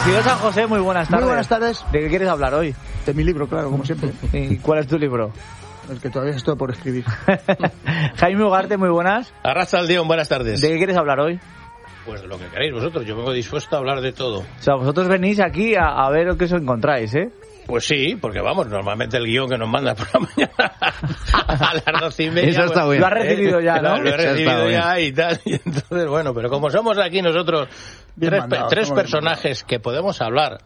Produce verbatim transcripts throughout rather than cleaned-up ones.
Ciudad San José, muy buenas tardes. Muy buenas tardes. ¿De qué quieres hablar hoy? De mi libro, claro, como siempre. ¿Y cuál es tu libro? El que todavía estoy por escribir. Jaime Ugarte, muy buenas. Arrachaldeón, buenas tardes. ¿De qué quieres hablar hoy? Pues de lo que queráis vosotros, yo vengo dispuesto a hablar de todo. O sea, vosotros venís aquí a, a ver qué os encontráis, ¿eh? Pues sí, porque vamos, normalmente el guión que nos manda por la mañana a las doce y media... Eso está bien. Lo has recibido ya, ¿no? Lo he recibido ya y tal, y entonces, bueno, pero como somos aquí nosotros Bien tres, mandado, tres somos personajes que podemos hablar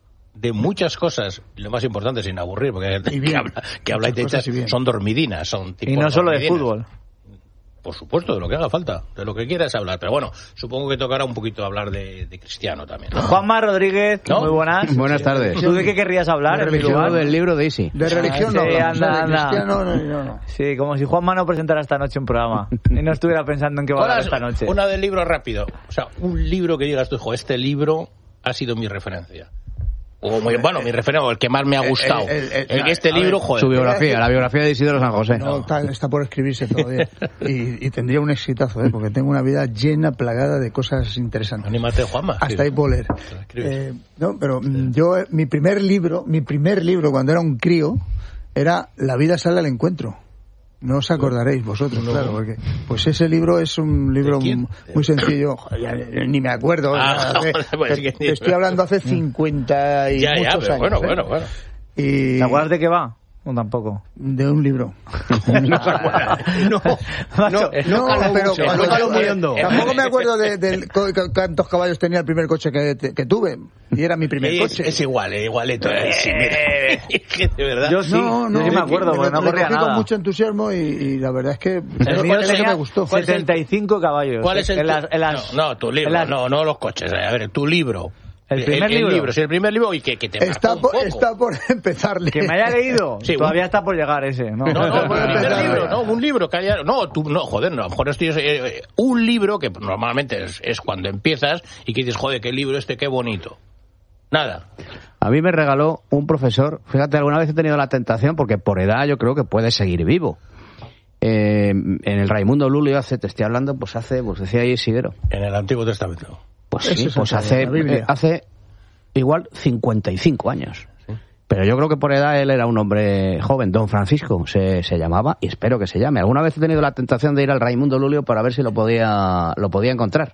de muchas cosas, y lo más importante, sin aburrir, porque hay gente que habla, que habla y te echas, son dormidinas, son tipo Y no solo de dormidinas. fútbol. Por supuesto, de lo que haga falta, de lo que quieras hablar. Pero bueno, supongo que tocará un poquito hablar de, de Cristiano también, ¿no? Juanma Rodríguez, ¿No? muy buenas. Buenas tardes. ¿Tú de qué querrías hablar? De en mi religión, lugar? Del libro de Isi. De religión no sí, hablamos, anda, de anda. cristiano no, no, no. Sí, como si Juanma no presentara esta noche un programa y no estuviera pensando en qué va a hablar esta noche. Una del libro rápido. O sea, un libro que digas tú, hijo, este libro ha sido mi referencia. O muy, bueno, mi referencia, el que más me ha gustado. El- el- el- El que este a ver, libro, joder. Su biografía, la biografía de Isidoro San José. No, tal, está por escribirse todavía. Y, y tendría un exitazo, ¿eh? Porque tengo una vida llena, plagada de cosas interesantes. Anímate, Juanma. Hasta ahí puedo leer. Escribes. Eh, no, pero mm, yo, eh, mi primer libro, mi primer libro cuando era un crío, era La vida sale al encuentro. No os acordaréis vosotros, No. claro, porque pues ese libro es un libro ¿De quién? m- muy sencillo. Joder, ya, eh, ni me acuerdo. Ah, o sea, hace- pues te, que- te estoy hablando hace cincuenta y Ya, ya, muchos pero años. bueno, ¿eh? bueno, bueno. Y ¿Te acuerdas de qué va? O tampoco. de un libro. No se acuerda. No, Macho, No, caló pero mucho, cuando no caló yo- muy eh, hondo. tampoco me acuerdo de, de co- co- cuántos caballos tenía el primer coche que, que tuve. Y era mi primer Es, coche. es igual, es igualito. eh, sí, mira. Es que de verdad. Yo sí, no, no, yo sí me acuerdo, lo- porque no lo corría cogí nada. con mucho entusiasmo y, y la verdad es que El ¿Cuál mío es el- tenía me gustó. cuál es el- setenta y cinco caballos. ¿Cuál es el En tu- las- en las- no, no, tu libro, en las- no, no los coches. A ver, tu libro. ¿El primer el, libro? libro, sí, el primer libro y que, que te está marcó por, un poco. está por empezar. Que me haya leído. Sí, Todavía un- está por llegar ese, ¿no? No, no, Bueno, el primer empezar, libro, ya. no, un libro que haya... No, tú, no, joder, no, a lo mejor estoy... eh, un libro que normalmente es, es cuando empiezas y que dices, joder, qué libro este, qué bonito. Nada. A mí me regaló un profesor, fíjate, alguna vez he tenido la tentación, porque por edad yo creo que puede seguir vivo. Eh, en el Raimundo Lulio hace, te estoy hablando, pues hace, pues decía ahí Isidoro. En el Antiguo Testamento. Pues Eso sí, es pues en hace, la Biblia. eh, hace igual cincuenta y cinco años. Pero yo creo que por edad él era un hombre joven, don Francisco se, se llamaba, y espero que se llame. Alguna vez he tenido la tentación de ir al Raimundo Lulio para ver si lo podía, lo podía encontrar.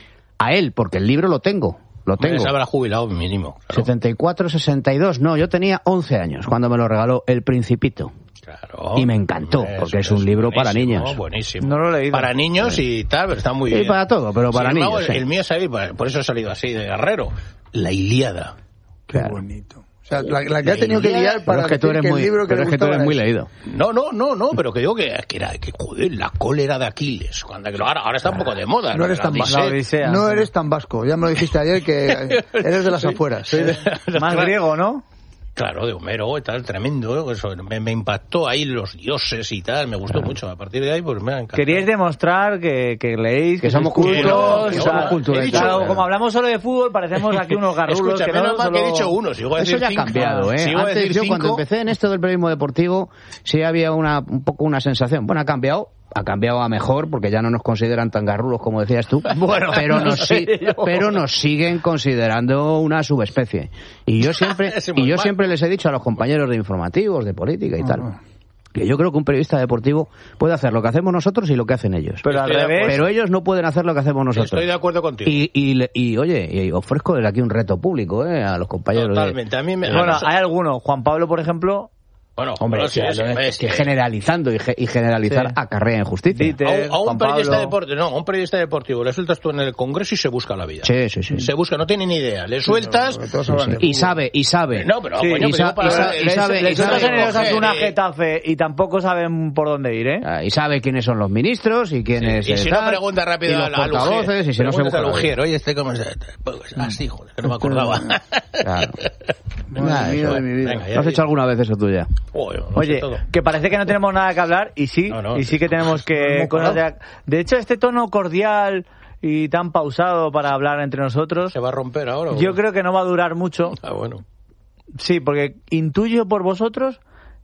A él, porque el libro lo tengo, lo tengo. Se habrá jubilado mínimo. Claro. setenta y cuatro, sesenta y dos, no, yo tenía once años cuando me lo regaló El Principito. Claro. Y me encantó, Eso porque es un libro para buenísimo, niños. Buenísimo. No lo he leído. Para niños y tal, pero está muy Y bien. para todo, pero para Sin embargo, niños, sí. El mío ha salido, por eso ha salido así de guerrero. La Ilíada. Qué Claro. bonito. O sea, la, la que ha La tenido que idea- liar Pero para es que tú decir eres que muy, el libro que pero le es que tú gustaba eres muy era leído. No, no, no, no, pero que digo que, que era, que joder, la cólera de Aquiles. Cuando, ahora, ahora está un poco de moda. No eres La tan Odisea. vasco. La Odisea. No eres tan vasco. Ya me lo dijiste ayer que eres de las afueras. Más griego, ¿no? Claro, de Homero y tal, tremendo. Eso me, me impactó ahí los dioses y tal, me gustó mucho. A partir de ahí, pues me ha encantado. Queríais demostrar que, que leéis, que, Que somos sois cultos, cultos, que o somos sea, culturetas. he dicho, Claro, como hablamos solo de fútbol, parecemos aquí unos garrulos. Escucha, que menos no, mal que he solo- dicho uno. Si iba a Eso decir ya ha cinco, cambiado, ¿eh? si iba a Antes decir yo cinco, cuando empecé en esto del periodismo deportivo sí había una un poco una sensación. Bueno, ha cambiado, ha cambiado a mejor porque ya no nos consideran tan garrulos como decías tú. Bueno, pero no nos sé si- yo. pero nos siguen considerando una subespecie. Y yo siempre Ese muy y yo mal. siempre les he dicho a los compañeros de informativos, de política y Ah, tal, bueno. que yo creo que un periodista deportivo puede hacer lo que hacemos nosotros y lo que hacen ellos. Pero al Estoy de revés. acuerdo. Pero ellos no pueden hacer lo que hacemos nosotros. Estoy de acuerdo contigo. Y, y, le- y, oye, y ofrezco desde aquí un reto público, ¿eh? A los compañeros de... Totalmente. A mí me... Bueno, a nosotros- hay algunos. Juan Pablo, por ejemplo, Bueno, Hombre, bueno, o sea, sí, lo sí, es sí, que sí. generalizando y, ge- y generalizar Sí. acarrea injusticia. Dite. A un, a un Juan periodista Pablo. deportivo, no, a un periodista deportivo le sueltas tú en el Congreso y se busca la vida. Sí, sí, sí. Se busca, no tiene ni idea. Le sueltas... Porque todos hablan de Y fútbol. sabe, y sabe. No, pero Sí, coño, y pero sa- digo para- y sa- eh, y sabe- les y sabe sueltas en el coger, Osasuna eh, Getafe y tampoco saben por dónde ir, ¿eh? Ah, y sabe quiénes son los ministros y quiénes... Y si eh, no tal, pregunta rápido y los al, al portavoces, Ujier. y si no se Preguntas busca al la Ujier, vida. oye, este cómo se... Pues así, joder, que no me acordaba. Claro. Madre Nada, mía eso. de mi vida. Venga, ya, ¿No has hecho alguna vez eso tú ya? Joder, no sé Oye, todo. que parece que no tenemos nada que hablar y sí, No, no. y sí que tenemos que hemos cosas de, parado. de hecho este tono cordial y tan pausado para hablar entre nosotros, ¿Se va a romper ahora? o- yo creo que no va a durar mucho. Ah, bueno. Sí, porque intuyo por vosotros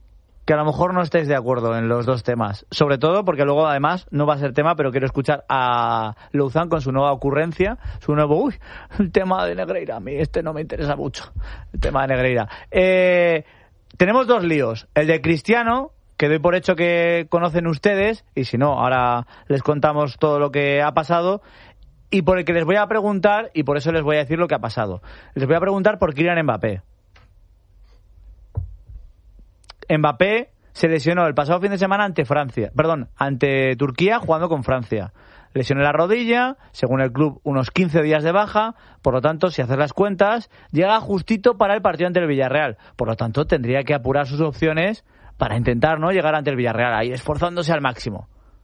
que a lo mejor no estéis de acuerdo en los dos temas. Sobre todo porque luego, además, no va a ser tema, pero quiero escuchar a Louzán con su nueva ocurrencia, su nuevo... Uy, el tema de Negreira. A mí este no me interesa mucho, el tema de Negreira. Eh, tenemos dos líos. El de Cristiano, que doy por hecho que conocen ustedes, y si no, ahora les contamos todo lo que ha pasado, y por el que les voy a preguntar, y por eso les voy a decir lo que ha pasado. Les voy a preguntar por Kylian Mbappé. Mbappé se lesionó el pasado fin de semana ante Francia, perdón, ante Turquía jugando con Francia. Lesionó la rodilla, según el club, unos quince días de baja, por lo tanto, si haces las cuentas, llega justito para el partido ante el Villarreal. Por lo tanto, tendría que apurar sus opciones para intentar no llegar ante el Villarreal, ahí esforzándose al máximo.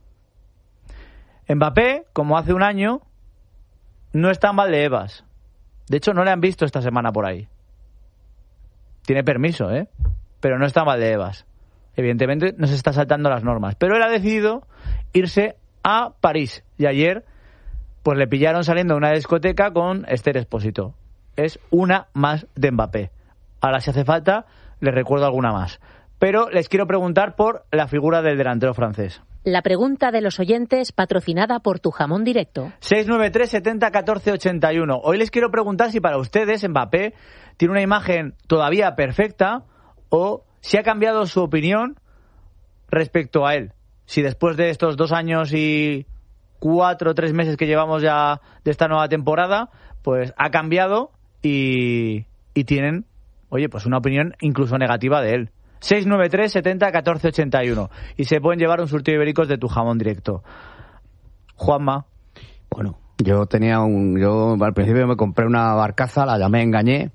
Mbappé, como hace un año, no está en Valdebebas. De hecho, no le han visto esta semana por ahí. Tiene permiso, ¿eh? Pero no está en Valdebebas. Evidentemente no se está saltando las normas. Pero él ha decidido irse a París. Y ayer pues le pillaron saliendo de una discoteca con Esther Expósito. Es una más de Mbappé. Ahora, si hace falta, les recuerdo alguna más. Pero les quiero preguntar por la figura del delantero francés. La pregunta de los oyentes, patrocinada por Tu Jamón Directo. seis nueve tres, setenta, catorce, ochenta y uno. Hoy les quiero preguntar si para ustedes Mbappé tiene una imagen todavía perfecta o si ha cambiado su opinión respecto a él. Si después de estos dos años y cuatro o tres meses que llevamos ya de esta nueva temporada, pues ha cambiado y, y tienen, oye, pues una opinión incluso negativa de él. seis nueve tres, setenta, catorce, ochenta y uno. Y se pueden llevar un surtido de ibéricos de Tu Jamón Directo. Juanma. Bueno, yo tenía un... Yo al principio me compré una barcaza, la llamé Engañé,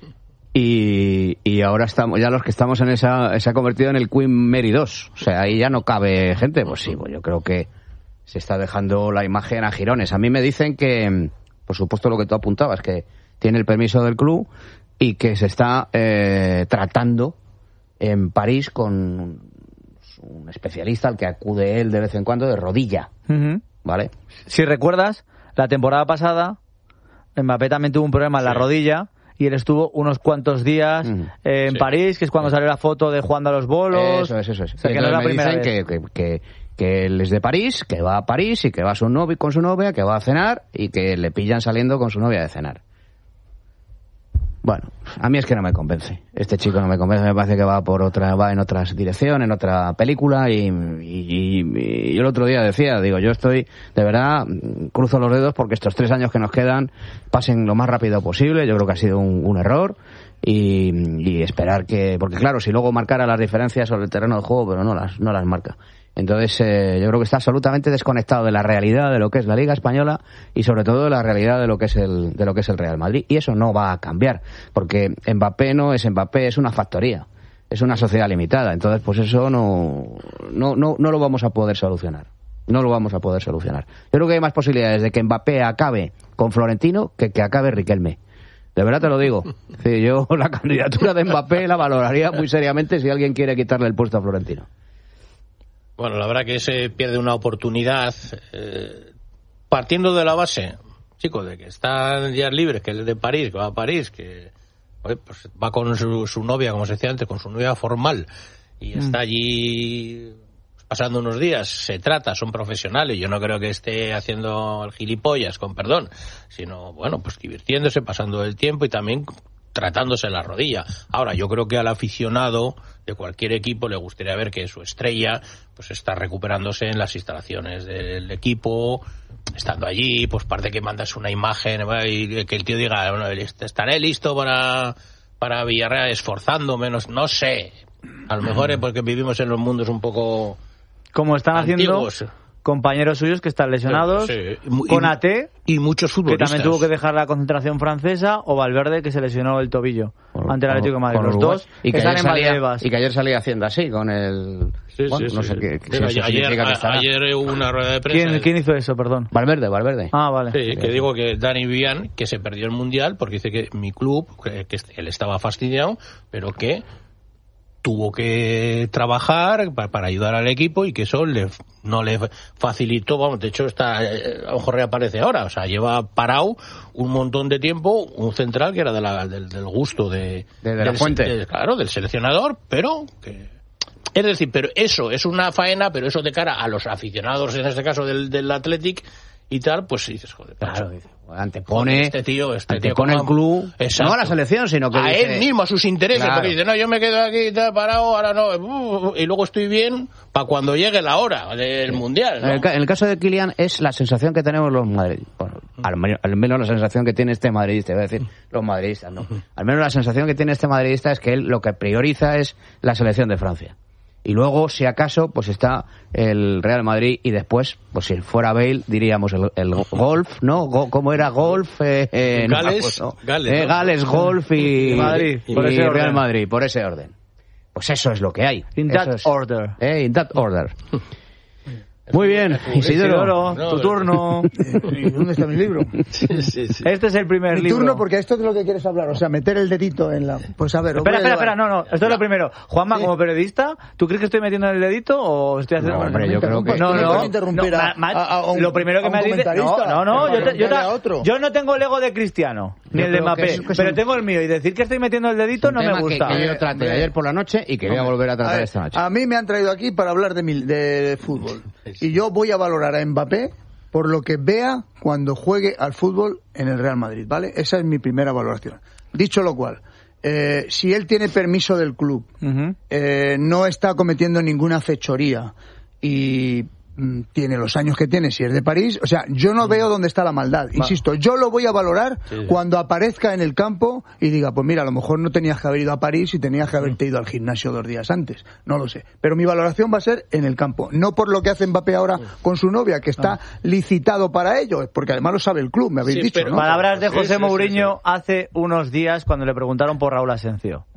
y, y ahora estamos, ya los que estamos en esa, se ha convertido en el Queen Mary dos. O sea, ahí ya no cabe gente. Pues sí, pues yo creo que se está dejando la imagen a jirones. A mí me dicen que, por supuesto lo que tú apuntabas, que tiene el permiso del club y que se está eh, tratando en París con un especialista al que acude él de vez en cuando de rodilla, uh-huh. ¿Vale? Si recuerdas, la temporada pasada Mbappé también tuvo un problema en sí. la rodilla y él estuvo unos cuantos días uh-huh. eh, en sí. París, que es cuando sí. salió la foto de jugando a los bolos. Eso es, eso es. O sea, que no es la me primera dicen vez. Que, que, que, que él es de París, que va a París y que va a su novio con su novia, que va a cenar y que le pillan saliendo con su novia de cenar. Bueno, a mí es que no me convence. Este chico no me convence, me parece que va por otra, va en otras dirección, en otra película y, y, y, y el otro día decía, digo, yo estoy, de verdad, cruzo los dedos porque estos tres años que nos quedan pasen lo más rápido posible. Yo creo que ha sido un, un error y, y esperar que, porque claro, si luego marcara las diferencias sobre el terreno del juego, pero no las, no las marca. Entonces, eh, yo creo que está absolutamente desconectado de la realidad de lo que es la Liga Española y sobre todo de la realidad de lo que es el de lo que es el Real Madrid. Y eso no va a cambiar, porque Mbappé no es Mbappé, es una factoría, es una sociedad limitada. Entonces, pues eso no, no, no, no lo vamos a poder solucionar. No lo vamos a poder solucionar. Yo creo que hay más posibilidades de que Mbappé acabe con Florentino que que acabe Riquelme. De verdad te lo digo. Sí, yo la candidatura de Mbappé la valoraría muy seriamente si alguien quiere quitarle el puesto a Florentino. Bueno, la verdad que se pierde una oportunidad eh, partiendo de la base, chicos, de que están días libres, que él es de París, que va a París, que oye, pues va con su, su novia, como se decía antes, con su novia formal, y mm. está allí pasando unos días, se trata, son profesionales, yo no creo que esté haciendo el gilipollas, con perdón, sino, bueno, pues divirtiéndose, pasando el tiempo y también tratándose la rodilla. Ahora, yo creo que al aficionado de cualquier equipo le gustaría ver que su estrella pues está recuperándose en las instalaciones del equipo, estando allí, pues parte que mandas una imagen y que el tío diga, bueno, estaré listo para, para Villarreal esforzando menos, no sé, a lo mejor es porque vivimos en los mundos un poco como están antiguos. Haciendo compañeros suyos que están lesionados, sí, sí. con A T y muchos futbolistas que también tuvo que dejar la concentración francesa, o Valverde que se lesionó el tobillo por, ante el Atlético de Madrid. Los dos y que, están ayer en salía, y que ayer salía haciendo así con el sí, bueno, sí, no sí. sé qué, qué sí, ayer, significa que ayer hubo una rueda de prensa. ¿Quién, ¿Quién hizo eso, perdón? Valverde, Valverde. Ah, vale. Sí, sí, que digo que Dani Vivian, que se perdió el Mundial porque dice que mi club, que, que él estaba fastidiado, pero que tuvo que trabajar para, para ayudar al equipo y que eso le, no le facilitó, vamos, de hecho está, a lo mejor reaparece ahora, o sea, lleva parado un montón de tiempo un central que era de la, del, del gusto de, de, de del, la fuente, de, claro, del seleccionador, pero que Es decir, pero eso es una faena, pero eso de cara a los aficionados, en este caso del, del Athletic y tal, pues dices, joder, claro, dice, antepone, este tío, este antepone tío el club, exacto, no a la selección, sino que a dice, él mismo, a sus intereses, claro. porque dice, no, yo me quedo aquí tal, parado, ahora no, y luego estoy bien para cuando llegue la hora del sí. Mundial, ¿no? En el, en el caso de Kylian es la sensación que tenemos los madridistas, bueno, al, al menos la sensación que tiene este madridista, voy a decir los madridistas, no, al menos la sensación que tiene este madridista es que él lo que prioriza es la selección de Francia. Y luego, si acaso, pues está el Real Madrid y después, pues si fuera Bale, diríamos el, el golf, ¿no? Go, ¿Cómo era golf? Eh, eh, Gales, no, pues, no. Gales, eh, ¿no? Gales, golf y, y Madrid, y, por y ese Real orden. Madrid, por ese orden. Pues eso es lo que hay. In eso that es, order. Eh, in that order. Muy bien, Isidoro. Isidoro, no, tu turno. ¿Y dónde está mi libro? Sí, sí, sí. Este es el primer Mi libro. turno, porque esto es de lo que quieres hablar. O sea, meter el dedito en la... Pues a ver... os Espera, voy a espera, llevar- espera, no, no, esto es lo primero. Juanma, Sí. como periodista, ¿tú crees que estoy metiendo el dedito o estoy haciendo... No, hombre, yo creo que- No, no no, puedes interrumpir no, a- ma- ma- a- a un- lo primero que a un me dice... No, comentarista, no, no, para yo, te- yo, preguntarle ta- a otro. yo no tengo el ego de Cristiano, ni Yo el de creo que Mbappé, es- que es pero un- tengo el mío, y decir que estoy metiendo el dedito un no me tema gusta. Que, que yo Eh, traté hombre. ayer por la noche y que voy a volver a A tratar ver, esta noche. a mí me han traído aquí para hablar de, mi- de fútbol. Y yo voy a valorar a Mbappé por lo que vea cuando juegue al fútbol en el Real Madrid, ¿vale? Esa es mi primera valoración. Dicho lo cual, eh, si él tiene permiso del club, Ujú. eh, no está cometiendo ninguna fechoría y mm, tiene los años que tiene, si es de París, o sea, yo no veo dónde está la maldad. Insisto, yo lo voy a valorar Sí, sí. cuando aparezca en el campo y diga, pues mira, a lo mejor no tenías que haber ido a París y tenías que haberte ido al gimnasio dos días antes. No lo sé. Pero mi valoración va a ser en el campo. No por lo que hace Mbappé ahora con su novia, que está licitado para ello, porque además lo sabe el club, me habéis Sí, dicho, pero- ¿no? Palabras de Sí, José sí, sí, Mourinho sí. hace unos días cuando le preguntaron por Raúl Asencio.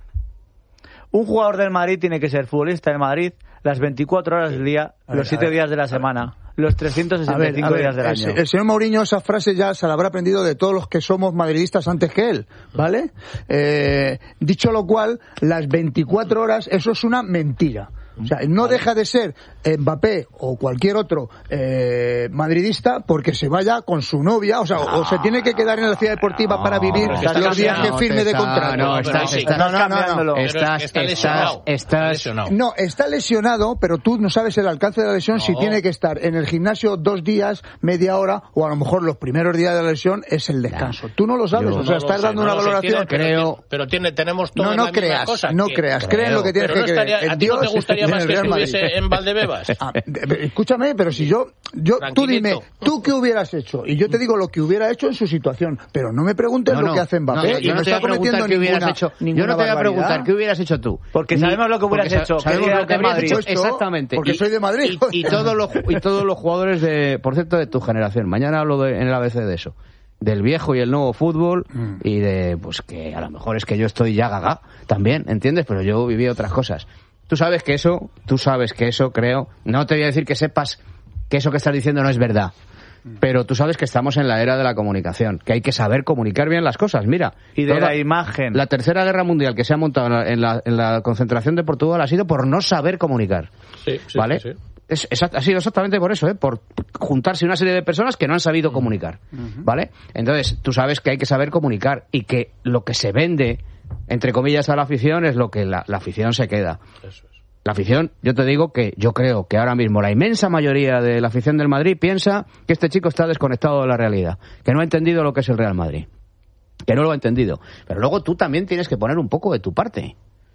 Un jugador del Madrid tiene que ser futbolista del Madrid las veinticuatro horas del día, A ver, los a siete ver. días de la semana, los trescientos A sesenta y ver, cinco a ver, días del el, año. el señor Mourinho esa frase ya se la habrá aprendido de todos los que somos madridistas antes que él, ¿vale? Eh, dicho lo cual, las veinticuatro horas, eso es una mentira. O sea, no deja de ser Mbappé o cualquier otro eh, madridista porque se vaya con su novia, o sea, o, o se tiene que quedar en la ciudad deportiva para vivir pero es que está los días que cambiando, firme de está- contrato. no, No, estás, sí, estás- no, no, no, no. cambiándolo. Pero es que estás, está estás, lesionado, está estás, lesionado. No, está lesionado, pero tú no sabes el alcance de la lesión, No. si tiene que estar en el gimnasio dos días, media hora, o a lo mejor los primeros días de la lesión es el descanso. Tú no lo sabes, Yo- o sea, No lo estás sé, dando no una lo sé, valoración. tiene- creo- pero, pero tiene, tenemos toda No, no la misma creas, cosa, no que- creas, cree en lo que tienes pero que no creer. estaría- En ¿a ti no te Dios gustaría y en más el que Real Madrid. estuviese en Valdebebas? Ah, de- de- escúchame, pero si yo, yo, tú dime, Tranquilito. tú qué hubieras hecho, y yo te digo lo que hubiera hecho en su situación, pero no me preguntes No, lo no, que hace no, Mbappé, no, y yo no no te voy está a preguntar cometiendo qué hubieras ninguna, hecho. Yo ninguna no te voy a barbaridad. preguntar qué hubieras hecho tú. Porque sabemos lo que hubieras porque sa- hecho, sabemos que lo que habrías habrías hecho. hecho, Exactamente. porque Y- soy de Madrid. Y, y todos los y todos los jugadores de, por cierto, de tu generación. Mañana hablo de- en el A B C de eso. Del viejo y el nuevo fútbol y de, pues que a lo mejor es que yo estoy ya gaga también, ¿entiendes? Pero yo viví otras cosas. Tú sabes que eso, tú sabes que eso, creo, no te voy a decir que sepas que eso que estás diciendo no es verdad. Pero tú sabes que estamos en la era de la comunicación, que hay que saber comunicar bien las cosas. Mira, Y de toda- la imagen. La tercera guerra mundial que se ha montado en la, en la, en la concentración de Portugal ha sido por no saber comunicar. Sí, sí, ¿Vale? sí, sí. Es, es- ha sido exactamente por eso, ¿eh? Por juntarse una serie de personas que no han sabido comunicar, ¿vale? Entonces, tú sabes que hay que saber comunicar y que lo que se vende, entre comillas, a la afición es lo que la, la afición se queda. Eso es. La afición, yo te digo que yo creo que ahora mismo la inmensa mayoría de la afición del Madrid piensa que este chico está desconectado de la realidad, que no ha entendido lo que es el Real Madrid, que no lo ha entendido. Pero luego tú también tienes que poner un poco de tu parte.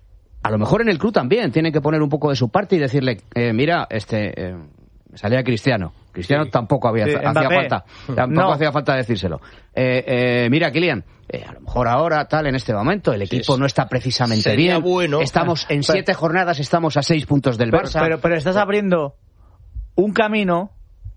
A lo mejor en el club también tienen que poner un poco de su parte y decirle, eh, mira, este, eh, me salía Cristiano. Cristiano Sí. tampoco había, Sí, hacía Mbappé. falta, tampoco No. hacía falta decírselo. Eh, eh, mira, Kylian, eh, a lo mejor ahora, tal, en este momento, el Sí, equipo sí. no está precisamente Sería bien. bueno. Estamos en Pero- siete jornadas, estamos a seis puntos del Pero, Barça. pero, pero estás abriendo un camino,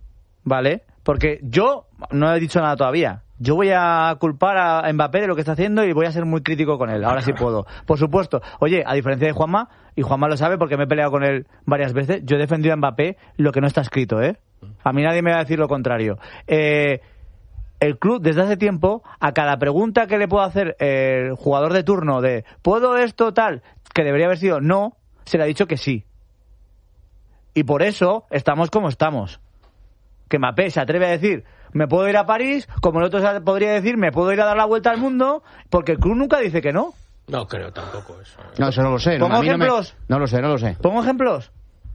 ¿vale? Porque yo no he dicho nada todavía. Yo voy a culpar a Mbappé de lo que está haciendo y voy a ser muy crítico con él. Ahora sí puedo. Por supuesto. Oye, a diferencia de Juanma, y Juanma lo sabe porque me he peleado con él varias veces, yo he defendido a Mbappé lo que no está escrito, ¿eh? A mí nadie me va a decir lo contrario. Eh, el club, desde hace tiempo, a cada pregunta que le puedo hacer el jugador de turno de ¿puedo esto, tal? Que debería haber sido no, se le ha dicho que sí. Y por eso estamos como estamos. Que Mbappé se atreve a decir me puedo ir a París, como el otro se podría decir me puedo ir a dar la vuelta al mundo, porque el club nunca dice que no. No creo tampoco eso. No, eso no lo sé. ¿Pongo a mí no me- ejemplos? No lo sé, no lo sé. ¿Pongo ejemplos?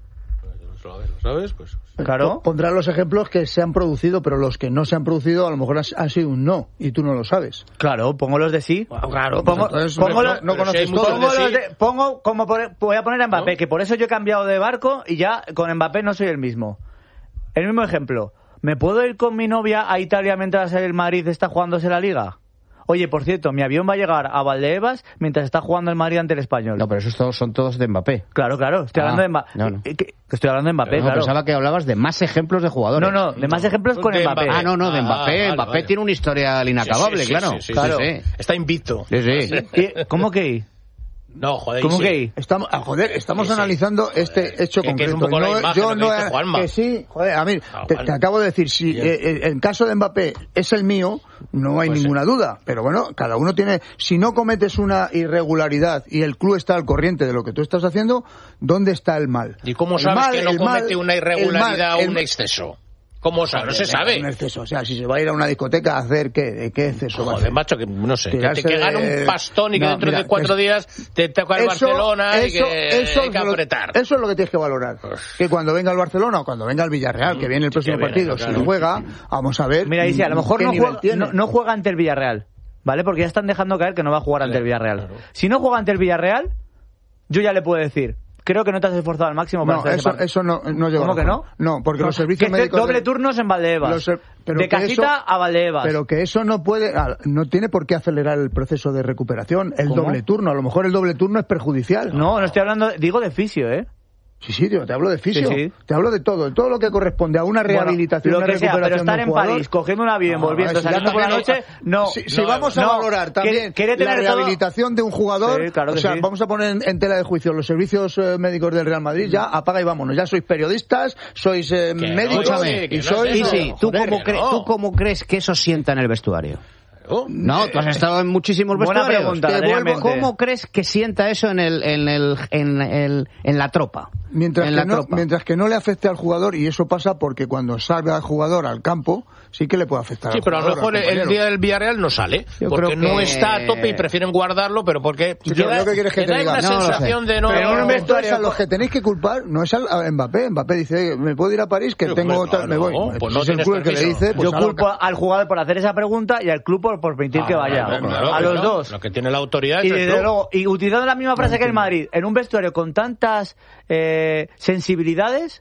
¿Lo sabes? Pues... Claro. Pondrás los ejemplos que se han producido, pero los que no se han producido a lo mejor han sido un no, y tú no lo sabes. Claro, pongo los de sí. Claro, pongo, pues entonces pongo no, los- no pero si hay conoces muchos todo. pongo, de los sí. de- pongo como por- voy a poner a Mbappé, ¿No? que por eso yo he cambiado de barco y ya con Mbappé no soy el mismo. El mismo ejemplo. ¿Me puedo ir con mi novia a Italia mientras el Madrid está jugándose la Liga? Oye, por cierto, mi avión va a llegar a Valdebebas mientras está jugando el Madrid ante el Español. No, pero esos todos son todos de Mbappé. Claro, claro, estoy Ah, hablando de Mbappé. no, no. Estoy hablando de Mbappé, No, claro. Pensaba que hablabas de más ejemplos de jugadores. No, no, de más ejemplos con De Mbappé. Mbappé. Ah, no, no, de Ah, Mbappé. vale, Mbappé vale. tiene un historial inacabable, Sí, sí, sí, claro. sí, sí, Claro. Sí, sí. Está invicto. Sí, sí. ¿Y- ¿Cómo que? No, joder. ¿Cómo sí. que? Estamos, ah, joder, estamos Sí, sí. analizando este hecho que- que concreto. es un poco Y la no- imagen yo lo que no dice he- Juanma. que sí, joder, a mí, Ah, te, vale. te acabo de decir, si Bien. eh, eh, en caso de Mbappé es el mío, no hay Pues sí. ninguna duda. Pero bueno, cada uno tiene, si no cometes una irregularidad y el club está al corriente de lo que tú estás haciendo, ¿dónde está el mal? ¿Y cómo El sabes mal- que no el mal- comete una el mal- irregularidad el o un mal- exceso? ¿Cómo sabes? No se Venga, sabe. Un exceso, o sea, si se va a ir a una discoteca a hacer qué, ¿de qué exceso va a Joder, hacer? macho, que no sé, que, Tirarse te, que de- gana un pastón y que No, dentro mira, de cuatro es- días te toca el Eso- Barcelona y eso- que eso hay es que lo- apretar. Eso es lo que tienes que valorar. Que cuando venga el Barcelona o cuando venga el Villarreal, que viene el Sí, próximo que viene, partido, claro. si juega, vamos a ver. Mira, dice, a lo mejor qué no nivel juega, tiene. no, no juega ante el Villarreal, ¿vale? Porque ya están dejando caer que no va a jugar ante el Villarreal. claro. Si no juega ante el Villarreal, yo ya le puedo decir, creo que no te has esforzado al máximo para No, hacer ese eso, partido. eso no, no llega. ¿Cómo que no? No, porque No, los servicios que esté médicos... doble de- turnos en Valdebebas. los ser- pero de que Cajita eso- a Valdebebas. Pero que eso no puede, ah, no tiene por qué acelerar el proceso de recuperación, el ¿Cómo? doble turno. A lo mejor el doble turno es perjudicial. No, no estoy hablando, digo de fisio, ¿eh? Sí, sí, tío, te hablo de fisio, Sí, sí. te hablo de todo, de todo lo que corresponde a una rehabilitación, Bueno, lo una que sea, pero recuperación estar de en un jugador. París, cogiendo un avión, No, volviendo, si ya saliendo por la también- noche, no. Si, si no, vamos a no. valorar también Quiere- quiere la tener todo- rehabilitación de un jugador, Sí, claro o que sea, sí. vamos a poner en, en tela de juicio los servicios eh, médicos del Real Madrid, ya apaga y vámonos, ya sois periodistas, sois eh, Que no, médicos escúchame, que y no sois... es Y eso. sí, ¿tú Joder, cómo, que cre- no. ¿tú cómo crees que eso sienta en el vestuario? Oh, No, tú has estado en muchísimos Buena vestuarios. pregunta, Te vuelvo- realmente. ¿Cómo crees que sienta eso en el, en el, en el, en la tropa? Mientras en que, la no, tropa. mientras que no le afecte al jugador, y eso pasa porque cuando salga el jugador al campo, sí que le puede afectar sí, al pero a lo jugador, mejor al el compañero. día del Villarreal no sale, Yo porque creo no que- está a tope y prefieren guardarlo, pero porque Sí, pero ¿yo qué quieres que te da diga? una No lo sé. sensación de no... Pero en un entonces vestuario- a los que tenéis que culpar no es al, a Mbappé. Mbappé dice, me puedo ir a París, que Pero, tengo hombre, tal, me claro, voy. pues Si no es el tienes club el que le permiso. dice, pues Yo ala, culpo al jugador por hacer esa pregunta y al club por, por permitir Ah, que vaya. claro, claro, a claro. los dos. Lo que tiene la autoridad Y es el desde club. luego, y utilizando la misma frase que el Madrid, en un vestuario con tantas eh, sensibilidades,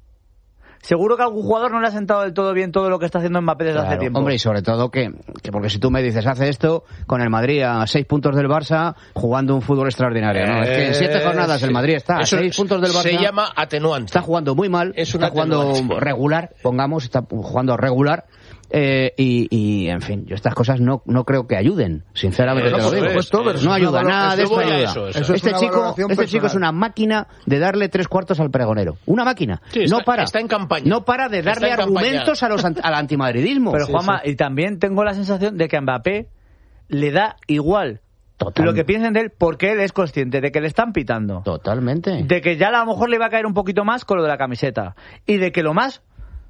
seguro que a algún jugador no le ha sentado del todo bien todo lo que está haciendo Mbappé desde hace Claro, tiempo. hombre, y sobre todo que, que porque si tú me dices, hace esto con el Madrid a seis puntos del Barça jugando un fútbol extraordinario, ¿no? Es que en siete Eh, jornadas el sí. Madrid está a Eso seis puntos del Barça. Se llama atenuante. Está jugando muy mal, Es un está jugando atenuante. regular, pongamos, está jugando regular. Eh, y, y, en fin, yo estas cosas no, no creo que ayuden, sinceramente Eh, te no, lo por digo. supuesto, pero eso No es una ayuda, valo- nada de eso esto voy a ayuda. eso, eso. Eso es Este una chico, valoración este chico es personal. una máquina de darle tres cuartos al pregonero. Una máquina. Sí, está- no para. está en campaña. No para de Está darle en campaña. argumentos a los, ant- al antimadridismo. Pero Sí, Juanma, sí. y también tengo la sensación de que a Mbappé le da igual Total. lo que piensen de él porque él es consciente de que le están pitando. Totalmente. De que ya a lo mejor le va a caer un poquito más con lo de la camiseta. Y de que lo más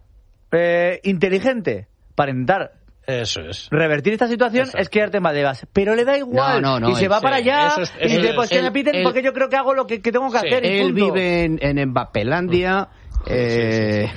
eh, inteligente para intentar Eso es. revertir esta situación Exacto. es quedarte en Valdebebas. Pero le da igual. No, no, no, y se él- va sí, para allá eso es- y eso dice, es. pues que me Él- piten él- porque yo creo que hago lo que, que tengo que Sí. hacer. y Él punto. vive en, en Mbappelandia. eh,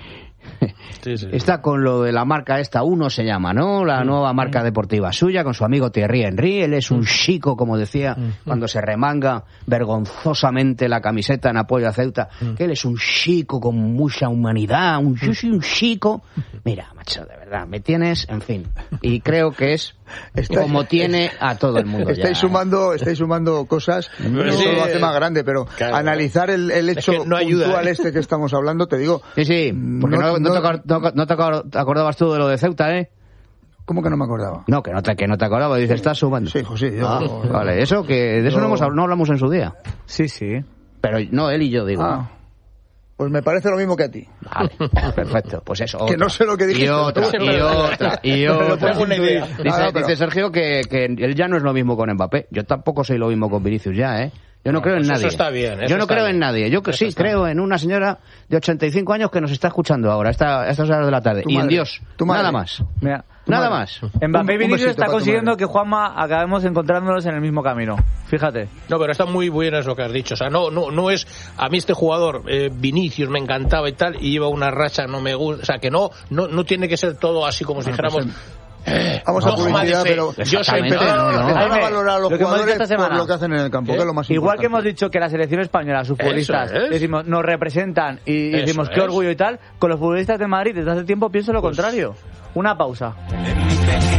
Sí, sí. Está con lo de la marca esta, Uno se llama, ¿no? La nueva marca deportiva suya, con su amigo Thierry Henry. Él es un chico, como decía, cuando se remanga vergonzosamente la camiseta en apoyo a Ceuta, que él es un chico con mucha humanidad, un, yo soy un chico. Mira, macho, de verdad, me tienes, en fin. Y creo que es Estáis- como tiene a todo el mundo. Estáis ya. sumando, estáis sumando cosas, Pero eso sí, lo hace más grande, pero claro. analizar el, el hecho que no ayuda, puntual ¿eh? este que estamos hablando, te digo, Sí, sí, porque no, No- no, no- te, acor- no- no te acor- te acordabas tú de lo de Ceuta, ¿eh? ¿cómo que no me acordaba? No, que no te, que no te acordabas, dices, estás sumando. Sí, José, yo... Ah, vale, eso que de eso Yo- no, hemos, hab- no hablamos en su día. Sí, sí. Pero no, él y yo digo. Ah, pues me parece lo mismo que a ti. Vale, perfecto. Pues eso. Que otra. no sé lo que dijiste. Y otra, tú. y otra, y Pero otra. puedes intuir. Dice, Ah, no, pero- dice Sergio que, que él ya no es lo mismo con Mbappé. Yo tampoco soy lo mismo con Vinicius ya, ¿eh? Yo no, No, creo en pues nadie. eso está bien, eso Yo no está creo bien. en nadie. Yo que Eso sí está creo en una señora de ochenta y cinco años que nos está escuchando ahora, a esta- a estas horas de la tarde. Tu Y en madre. Dios. Tu madre. Nada más. Mira, Nada Vale. más. Mbappé y Un- un Vinicius besito está para tu consiguiendo madre. que Juanma acabemos encontrándonos en el mismo camino. Fíjate. No, pero está muy bien eso que has dicho. O sea, no, no, no es. A mí este jugador, eh, Vinicius, me encantaba y tal, y lleva una racha, no me gusta. O sea, que no, no, no tiene que ser todo así como si dijéramos. Eh, Vamos a dogma de publicidad, fe. pero Yo soy Exactamente, no, no, no. Empezar a Jaime, valorar a los lo que hemos dicho jugadores esta semana. por lo que hacen en el campo, ¿Qué? que es lo más Igual que importante. hemos dicho que la selección española, los futbolistas, Eso es. decimos, nos representan y Eso decimos qué es. orgullo y tal, con los futbolistas de Madrid desde hace tiempo pienso lo contrario. Una pausa.